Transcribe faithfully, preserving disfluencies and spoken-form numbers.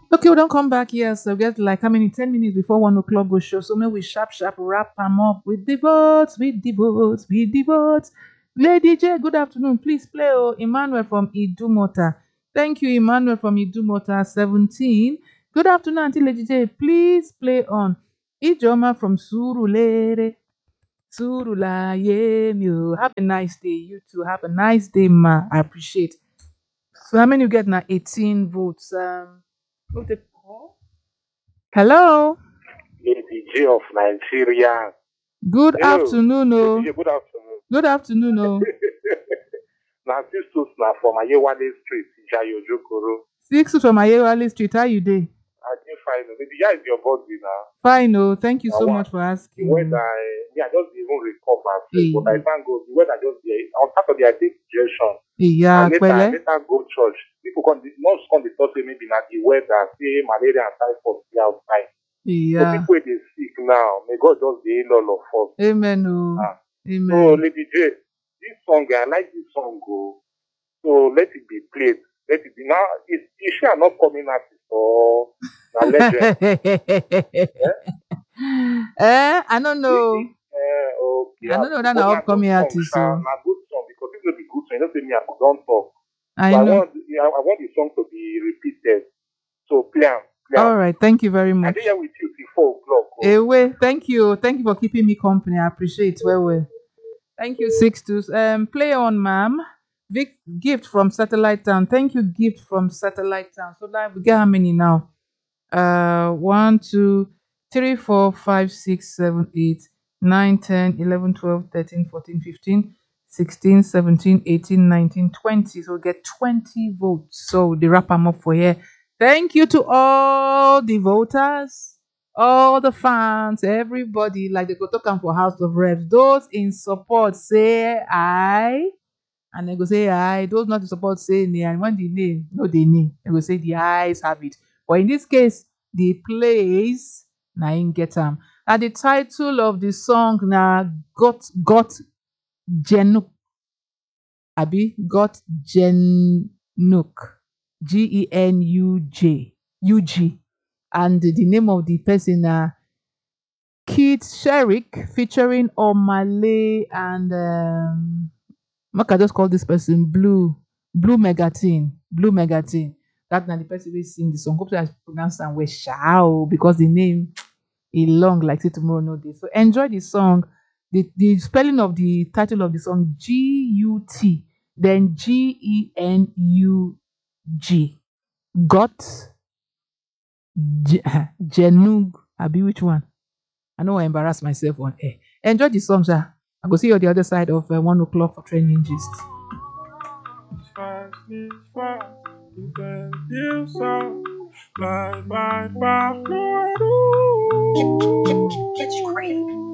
Okay, we don't come back here. So we get like how many? ten minutes before one o'clock go show. So maybe we sharp, sharp wrap them up with the votes, with the votes, with the votes. Lady J, good afternoon. Please play oh, Emmanuel from Idumota. Thank you, Emmanuel from Idumota seventeen. Good afternoon, Auntie Lady J. Please play on Ijoma from Surulere. Surulaye mi o. Have a nice day. You too. Have a nice day, ma. I appreciate. So how many you get now? eighteen votes. Um, who take call? Hello. Lady J of Nigeria. Good Hello. afternoon, Lady oh. J, good afternoon. Good afternoon, oh. Now, this is now from Ayewale Street, Jayo Jokoro. Six from Ayewale Street. How you day? I didn't find it. Lady J is your body now. Fine, oh. Thank you Now, so what? much for The asking. weather, Oh. eh, yeah, I just even recover. Hey, But I thank God, the weather just there. On Saturday, I take injection. hey, yeah, And later, Pele. later go church. People come, not come the thought say maybe not the weather, say malaria and typhoid be outside. So Yeah. people they sick now. May God just heal all of us. Amen, oh. Ah. So, Amen. Lady J, this song, I like this song. Go. So let it be played. Let it be now. Is is she an upcoming artist or a legend? Yeah? eh, I don't It, it, know. uh, okay, I uh, don't know that but na na good upcoming song, artist, sha, so na good song because if no be good song, you know say me I don't talk. So I I know. want, yeah, I want the song to be repeated. So play am, play am. All right. Thank you very I much. dey here with you till four o'clock. Oh. Ewe, thank you. Thank you for keeping me company. I appreciate it. Well, well. Thank you, six two. Um, play on, ma'am. Vic gift from Satellite Town. Thank you, gift from Satellite Town. So like we get how many now? Uh, one, two, three, four, five, six, seven, eight, nine, ten, eleven, twelve, thirteen, fourteen, fifteen, sixteen, seventeen, eighteen, nineteen, twenty. So we get twenty votes. So the wrap them up for here. Thank you to all the voters, all the fans, everybody. Like they go to come for House of Reps. Those in support say aye. And they go say aye. Those not in support say nay. And when the nay, no they nay. They go say the ayes have it. But in this case, the plays na im get am. Na the title of the song na got got Genuk abi got Genuk, G E N U J U G, and the name of the person na Keith Sherrick featuring Omale and um, make I just call this person Blue Blue Megatine Blue Megatine. That na the person wey sing the song. Hope say I pronounce am well sha o because the name e long like say tomorrow no dey. So enjoy the song. The the spelling of the title of the song G U T then G E N U G. Got J- Genug abi which one? I know I embarrass myself on air. Enjoy the song, sha. I go see you on the other side of uh, one o'clock for training gist. It's great.